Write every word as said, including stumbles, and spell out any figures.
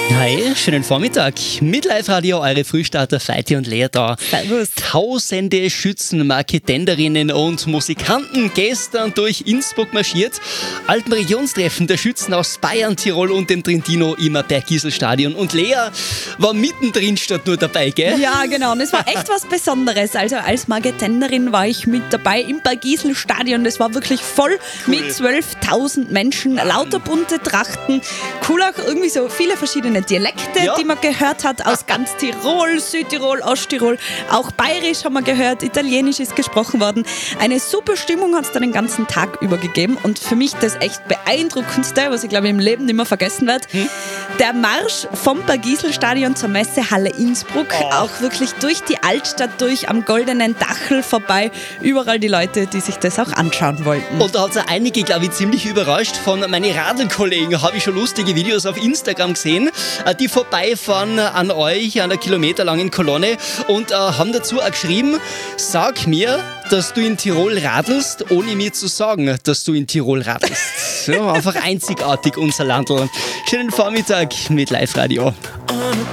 Hi, schönen Vormittag. Mit Live-Radio, eure Frühstarter Feiti und Lea da. Servus. Tausende Schützen, Marketenderinnen und Musikanten gestern durch Innsbruck marschiert. Alten Regionstreffen der Schützen aus Bayern, Tirol und dem Trentino im Bergisel-Stadion. Und Lea war mittendrin statt nur dabei, gell? Ja, genau. Und es war echt was Besonderes. Also als Marketenderin war ich mit dabei im Bergisel-Stadion. Das war wirklich voll Cool. mit zwölftausend Menschen, lauter bunte Trachten. Cool auch irgendwie so viele verschiedene Dialekte, Ja. die man gehört hat aus ganz Tirol, Südtirol, Osttirol. Auch Bayerisch haben wir gehört, Italienisch ist gesprochen worden. Eine super Stimmung hat es da den ganzen Tag über gegeben. Und für mich das echt beeindruckendste, was ich glaube im Leben nicht mehr vergessen werde, hm? der Marsch vom Bergisel-Stadion zur Messehalle Innsbruck. Oh. Auch wirklich durch die Altstadt durch, am goldenen Dachel vorbei. Überall die Leute, die sich das auch anschauen wollten. Und da hat es einige, glaube ich, ziemlich überrascht. Von meinen Radlkollegen habe ich schon lustige Videos auf Instagram gesehen, äh, die vorbeifahren an euch, an einer kilometerlangen Kolonne und äh, haben dazu auch geschrieben, sag mir, dass du in Tirol radelst, ohne mir zu sagen, dass du in Tirol radelst. Ja, einfach einzigartig unser Landl. Schönen Vormittag mit Live-Radio.